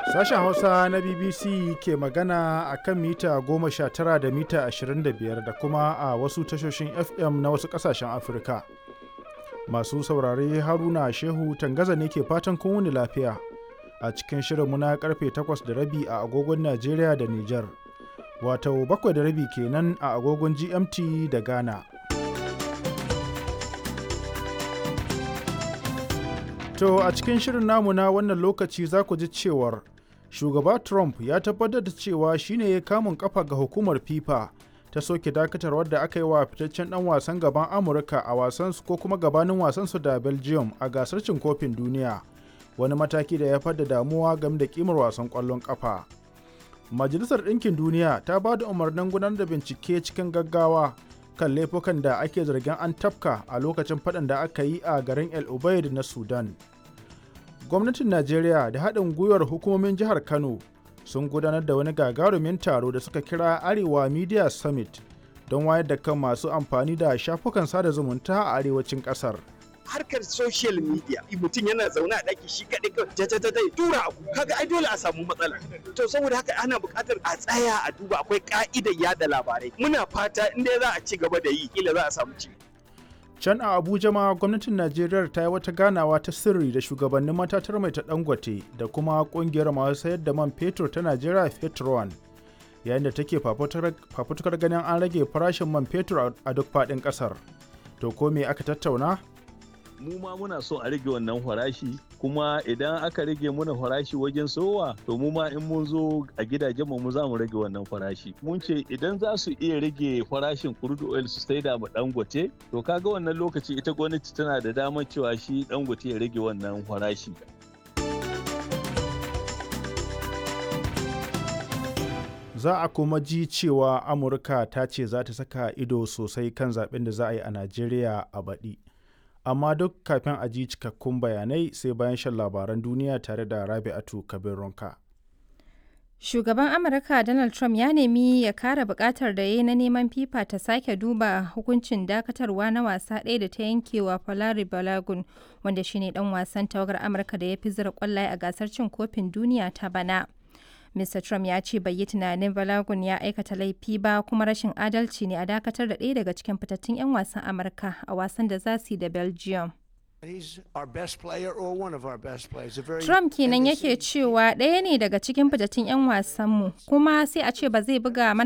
Sashen Hausa na BBC ke magana a kan mita 19 da mita 25 da kuma a wasu tashoshin FM na wasu ƙasashen Afirka. Masu saurare Haruna Shehu Tangaza ne ke fatan kun wuni lafiya a cikin shirinmu na karfe 8:30 a agogon Najeriya da Nijar. Wato 7:30 kenan a agogon GMT da Ghana. To a cikin shirin namu na wannan lokaci za ku ji cewar Shugaba Trump ya tabbatar da cewa shi ne ya kamun kafa ga hukumar FIFA ta soke dakatarwar da aka yi wa fitaccen ɗan wasan gaban Amurka a wasansu ko kuma gabanin wasansu da Belgium a gasar cin kofin duniya, wani mataki da ya fadda damuwa game da kimar wasan ƙwallon ƙafa. Majalisar Ɗinkin Duniya ta ba da umarnin gudanar da bincike cikin gaggawa kan laifukan da ake zargin an tafka a lokacin faɗan da aka yi a garin El Ubaid na Sudan. Gwamnatin Najeriya da haɗin gwiwar hukumomin jihar Kano sun gudanar da wani gagarumin taro da suka kira Arewa Media Summit don wayar da kan masu amfani da shafukan sada zumunta a arewacin ƙasar. Harkar social media mutum yana zaune a ɗaki shi kaɗai tura abu kaga ai dole a samu matsala, to saboda haka ana buƙatar a tsaya a duba akwai ƙa'idar yada labarai. Muna fata in dai za a ci gaba da yi kila za a samu ci. Can a Abuja ma gwamnatin Najeriya ta yi wata ganawa ta sirri da shugabannin matatar mai ta Dangote da kuma kungiyar masu sayar da man fetur ta Najeriya Petron, yayin da take fafutukar ganin an rage farashin man fetur a duk faɗin ƙasar. To ko me aka tattauna? Mu ma muna so a rage wannan farashi, kuma idan aka rage muna farashi wajen sowa to mu ma in mun zo a gidajen mu za mu rage wannan farashi. Mun ce idan za su iya rage farashin crude oil su saida ma Dangote, to kaga wannan lokaci ita gwamnati tana da damar cewa shi Dangote ya rage wannan farashi. Za a kuma ji cewa Amurka ta ce za ta saka ido sosai kan zaben da za a yi a Najeriya a baɗi. Amma duk kafin a ji cikakkun bayanai sai bayan shan labaran duniya tare da Rabi'atu Kabir Ronka. Shugaban Amurka Donald Trump ya nemi ya kare bukatar da ya yi na neman FIFA ta sake duba hukuncin dakatarwa na wasa ɗaya da ta yankewa Falari Balogun, wanda shine ɗan wasan tawagar Amurka da ya fi zira kwallaye a gasar cin kofin duniya ta bana. Mr. Trump ya ce bai yi tunanin Balogun ya aikata laifi ba, kuma rashin adalci ne a dakatar da ɗaya daga cikin fitattun 'yan wasan Amurka a wasan da za su yi da Belgium. Trump kenan yake cewa ɗaya ne daga cikin fitattun 'yan wasanmu, kuma sai a ce ba zai buga mana